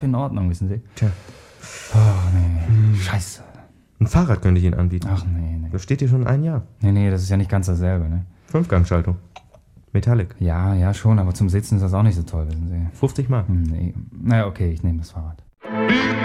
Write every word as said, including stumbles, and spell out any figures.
in Ordnung, wissen Sie. Tja. Oh, nee. Hm. Scheiße. Ein Fahrrad könnte ich Ihnen anbieten. Ach, nee, nee. Das steht hier schon ein Jahr. Nee, nee, das ist ja nicht ganz dasselbe, ne? Fünfgangschaltung. Metallic. Ja, ja, schon, aber zum Sitzen ist das auch nicht so toll, wissen Sie. fünfzig Mark. Hm, nee. Na, okay, ich nehme das Fahrrad.